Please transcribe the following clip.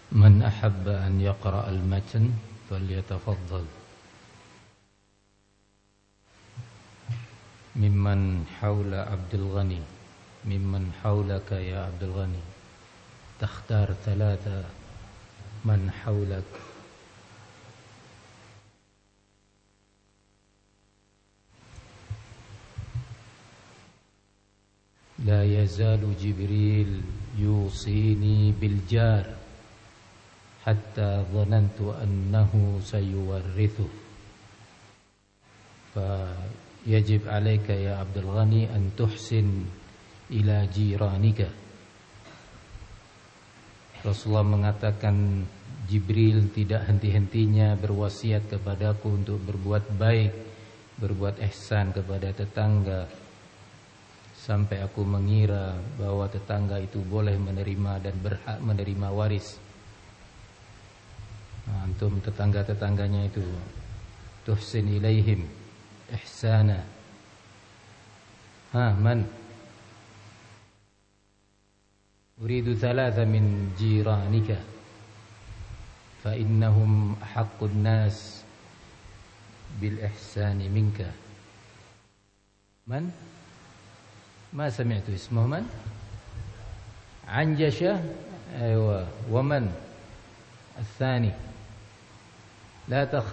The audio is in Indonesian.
من أحب أن يقرأ المتن فليتفضل. ممن حول عبد الغني، ممن حولك يا عبد الغني، تختار ثلاثة من حولك. لا يزال جبريل يوصيني بالجار حتى ظننت أنه سيورثه، فيجب عليك يا عبد الغني أن تحسن إلى جيرانك. Rasulullah mengatakan Jibril tidak henti-hentinya berwasiat kepadaku untuk berbuat baik, berbuat ihsan kepada tetangga, sampai aku mengira bahwa tetangga itu boleh menerima dan berhak menerima waris. Antum tetangga-tetangganya itu tuhsin ilaihim ihsana. Man uridu thalatha min jiranika fa innahum ahaqqun nas bil ihsani minka. Man? ما سمعت اسمه. من؟ عنجشة. أيوة. ومن الثاني؟ لا